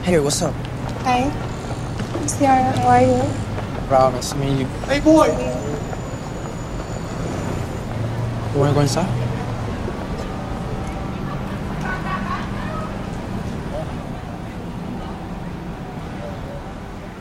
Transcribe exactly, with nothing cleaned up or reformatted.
Hey, what's up? Hi, Ciara, how are you? Bro, nice to meet you. Hey, boy! You wanna go inside?